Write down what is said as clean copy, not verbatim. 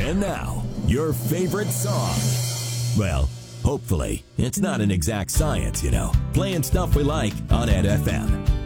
And now, your favorite song. Well, hopefully, it's not an exact science, you know. Playing stuff we like on Ed FM.